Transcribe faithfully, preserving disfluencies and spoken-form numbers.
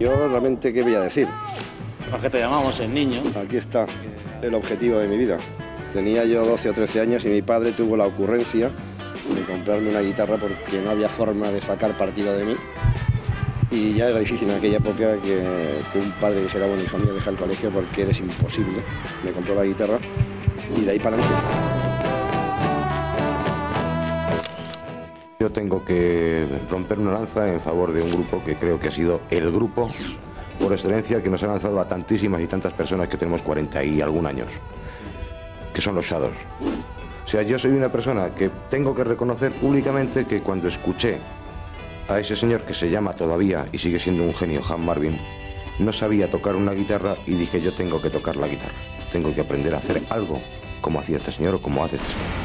Yo realmente, ¿qué voy a decir? ¿Por qué te llamamos el niño? Aquí está el objetivo de mi vida. Tenía yo doce o trece años y mi padre tuvo la ocurrencia de comprarme una guitarra porque no había forma de sacar partido de mí. Y ya era difícil en aquella época que, que un padre dijera, bueno, hijo mío, deja el colegio porque eres imposible. Me compró la guitarra y de ahí para adelante. Yo tengo que romper una lanza en favor de un grupo que creo que ha sido el grupo por excelencia que nos ha lanzado a tantísimas y tantas personas que tenemos cuarenta y algún años, que son los Shadows. O sea, yo soy una persona que tengo que reconocer públicamente que cuando escuché a ese señor que se llama todavía y sigue siendo un genio, Han Marvin, no sabía tocar una guitarra y dije, yo tengo que tocar la guitarra, tengo que aprender a hacer algo como hacía este señor o como hace este señor.